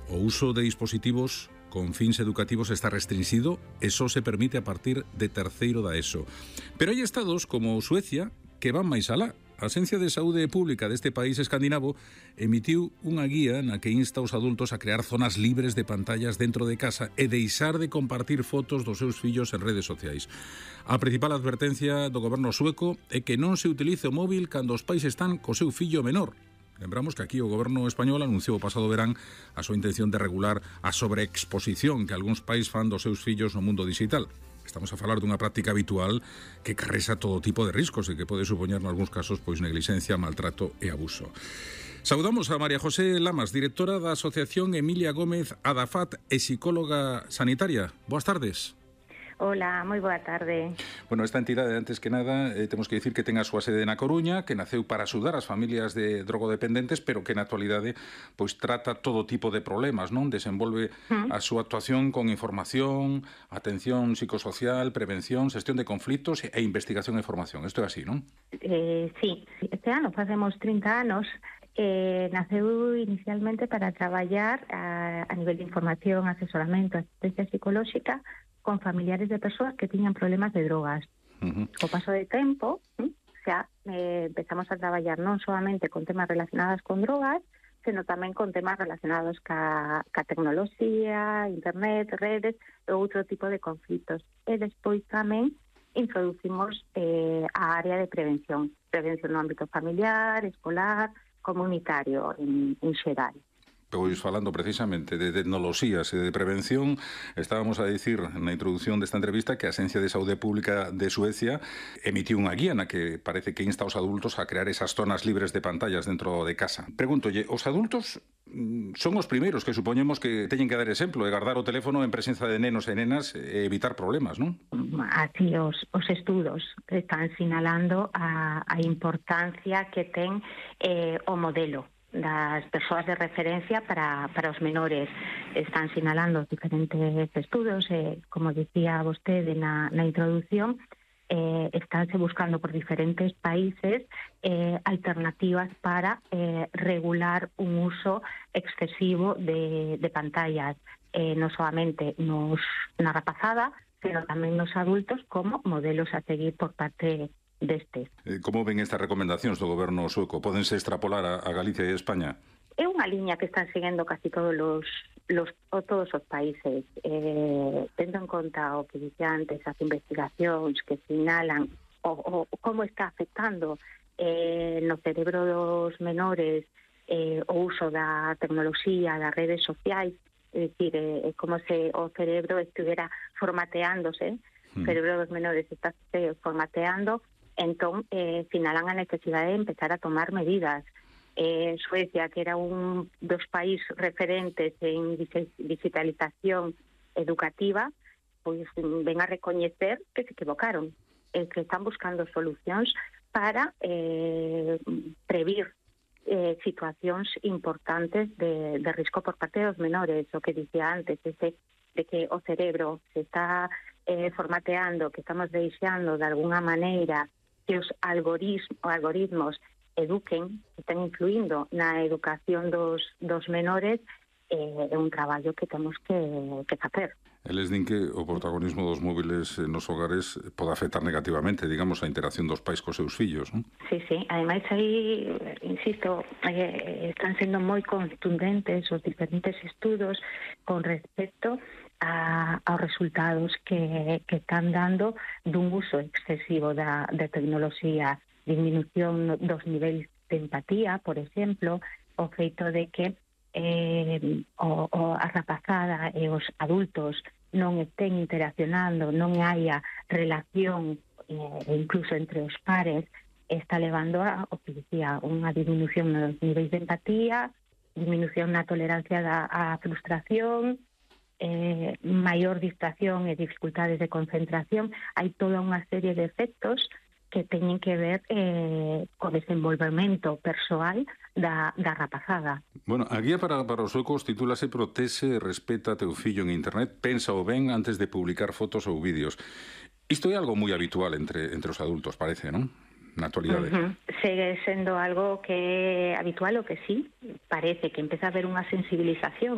o uso de dispositivos con fins educativos está restringido e só se permite a partir de terceiro da ESO. Pero hai estados como Suecia que van máis alá. A Axencia de Saúde Pública deste país escandinavo emitiu unha guía na que insta os adultos a crear zonas libres de pantallas dentro de casa e deixar de compartir fotos dos seus fillos en redes sociais. A principal advertencia do goberno sueco é que non se utilice o móvil cando os pais están co seu fillo menor. Lembramos que aquí o goberno español anunciou o pasado verán a súa intención de regular a sobreexposición que algúns pais fan dos seus fillos no mundo digital. Estamos a falar dunha práctica habitual que carresa todo tipo de riscos e que pode supoñer, nalgúns casos, pois neglixencia, maltrato e abuso. Saudamos a María José Lamas, directora da Asociación Emilia Gómez Adafat e psicóloga sanitaria. Boas tardes. Hola, moi boa tarde. Bueno, esta entidade, antes que nada, temos que dicir que ten a súa sede na Coruña, que naceu para axudar as familias de drogodependentes, pero que na actualidade pois trata todo tipo de problemas, non? Desenvolve a súa actuación con información, atención psicosocial, prevención, xestión de conflitos e investigación e formación. Isto é así, non? Sí, este ano facemos 30 anos. Naceu inicialmente para traballar a nivel de información, asesoramento, asistencia psicolóxica con familiares de persoas que tiñan problemas de drogas. Co paso de tempo, xa empezamos a traballar non solamente con temas relacionados con drogas, sino tamén con temas relacionados ca tecnoloxía, internet, redes e outro tipo de conflitos. E despois tamén introducimos a área de prevención no ámbito familiar, escolar, comunitario en xeral. Pois falando precisamente de tecnoloxías e de prevención, estábamos a dicir na introdución desta entrevista que a Axencia de Saúde Pública de Suecia emitiu unha guía na que parece que insta aos adultos a crear esas zonas libres de pantallas dentro de casa. Pregúntolle, os adultos son os primeiros que supoñemos que teñen que dar exemplo e guardar o teléfono en presenza de nenos e nenas e evitar problemas, non? Así, os estudos están sinalando a importancia que ten o modelo das persoas de referencia para os menores. Están sinalando diferentes estudos, como dicía vostede na introducción, estánse buscando por diferentes países alternativas para regular un uso excesivo de pantallas, non solamente na rapazada, pero tamén nos adultos como modelos a seguir por parte destes. Como ven estas recomendacións do goberno sueco? Pódense extrapolar a Galicia e España? É unha liña que están seguendo casi todos os países, tendo en conta o que dixe antes, as investigacións que sinalan o como está afectando no cerebro dos menores o uso da tecnoloxía, das redes sociais, é dicir, como se o cerebro estuviera formateándose, o cerebro dos menores está formateando. Entón, sinalan a necesidade de empezar a tomar medidas. Suecia, que era un dos países referentes en digitalización educativa, pois ven a recoñecer que se equivocaron, que están buscando solucións para previr situacións importantes de risco por parte dos menores. O que dicía antes, de que o cerebro se está formateando, que estamos deixando de alguna maneira que os algoritmos eduquen, están influindo na educación dos menores, é un traballo que temos que facer. Eles din que o protagonismo dos móviles nos hogares pode afectar negativamente, digamos, a interacción dos pais cos seus fillos, non? Sí, ademais aí, insisto, están sendo moi contundentes os diferentes estudos con respecto aos resultados que están dando dun uso excesivo da tecnoloxía, disminución dos niveis de empatía, por exemplo, o feito de que a rapazada e os adultos non estén interaccionando, non haya relación incluso entre os pares, está levando a, o que dicía, unha disminución nos niveis de empatía, disminución na tolerancia á frustración, maior distracción e dificultades de concentración. Hai toda unha serie de efectos que teñen que ver co desenvolvemento persoal da rapazada. Bueno, a guía para os suecos titúlase Protese e respeta teu fillo en internet, pensa o ben antes de publicar fotos ou vídeos. Isto é algo moi habitual entre os adultos, parece, non? Na actualidade. Segue sendo algo que é habitual, o que sí, parece que empeza a haber unha sensibilización